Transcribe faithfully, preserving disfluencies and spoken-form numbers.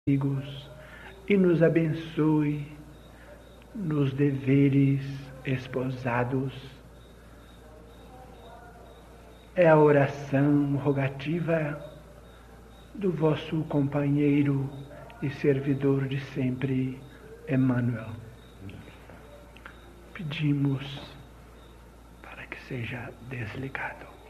amigos e nos abençoe nos deveres esposados. É a oração rogativa do vosso companheiro e servidor de sempre, Emmanuel. Pedimos para que seja desligado.